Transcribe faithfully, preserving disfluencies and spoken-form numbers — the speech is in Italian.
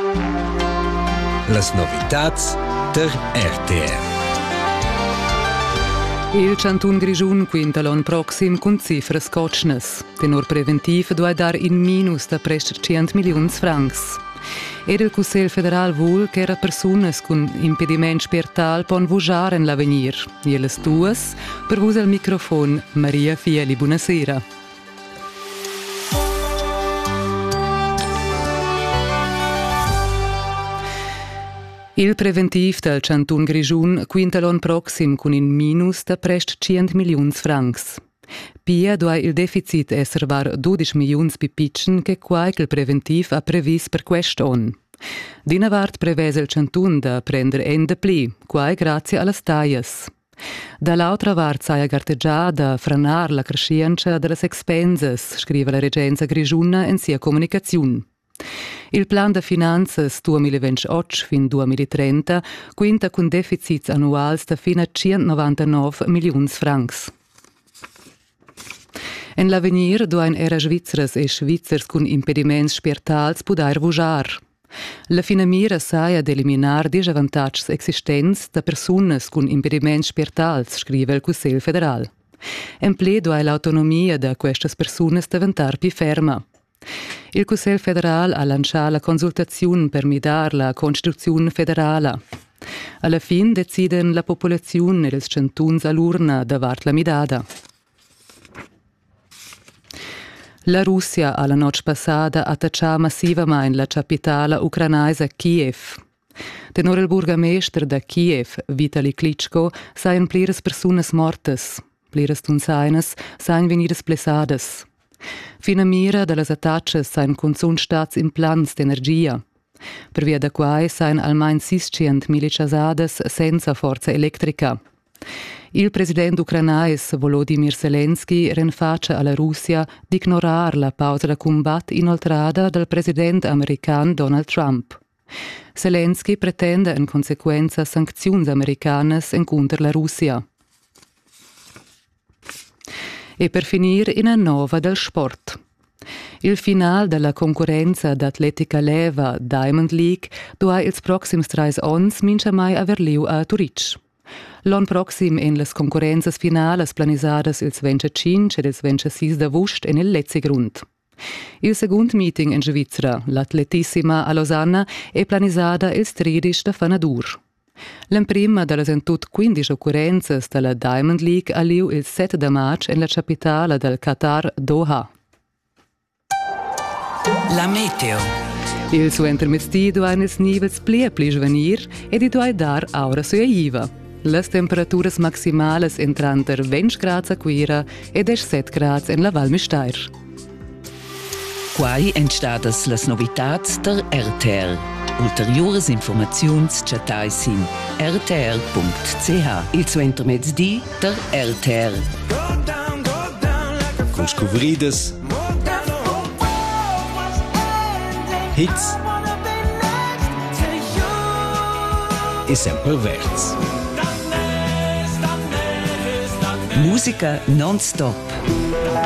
Las novitats der R T R. Il Chantun Grischun quinta l'anno proxim con cifras cotschnes. Tenor preventiv doveva dar in minus da prest cent milioni francs. Ed il Cussel federal vuol che era personas con impediment spertal pon vujar en l'avenir. E le duas, per vos al microfon, Maria Fieli, buonasera. Il preventiv del Chantun Grischun quinta l'anno proxim con in minus da prest cent milioni francs. Pia doveva il deficit esser var dodici milioni pi pitchen che quai che il preventiv ha previs per quest'anno. Dinavart prevese il Chantun da prender en de pli, quai grazie alle taias. Dall'altra vart saia garteggià da frenar la crescenza delle expenses, scrive la Regenza Grischuna in sia comunicazione. Il plan de finanzas duemilaventotto fin duemilatrenta quinta con deficits annuals da fino a centonovantanove milioni francs. En l'avenir doin era Svizras e Svizzers con impediments spertals poder vujar. La fina mira saia ad eliminar disavantags existents da personas con impediments spertals, scrive il Cussel federal. En ple doai l'autonomia da questas personas diventar più ferma. Il Cussel federal ha lanciato la consultazione per midar la Costituzione federale. Alla fin deciden la popolazione dels chantuns all'urna davart la midada. La Russia ha la notte passata attacciato massivamente la capitale ucraina Kiev. Tenor il burgamester da Kiev, Vitali Klitschko, saien pliras personas mortes, pliras tunsainas saien venidas blessadas. Fina mira dallas attacces sain consumstats implants d'energia. Per via da quai sain almain seiscent miliciasadas senza forza elettrica. Il president ucranais Volodymyr Zelensky renfaccia alla Russia di ignorar la pausa da combat inoltrada del president american Donald Trump. Zelensky pretende in conseguenza sanzioni americanas incontro la Russia. E per finire in una nova del sport. Il final della concorrenza d'atletica leva Diamond League doa ils proxims trais ons mincha mai aver liu a Zurich. L'an proxim in les concorrenzas finales planisadas ils venticinque ed ils ventisei d'agost in il Letzigrund. Il second meeting in Svizzera, l'Atletissima a Lausanne, è planisada ils tredici da Fanadur. L'emprima delle in tut quindici occurrenzas della Diamond League a liu il sette de maggio in la capitale del Qatar, Doha. La meteo. Il suo intermezzi doan ils nivels plia pli svenir ed i doai dar aura sua iva. Las temperaturas maximales entran der venti gradi a Quira ed diciassette gradi in la Val Müstair. Quai entstadas las novitats der R T R. Ulteriores informaziuns chatais in r t r punct c h. Il suo intermezzi der R T R. Con scobridas, hits e sempre verts. Musica non-stop.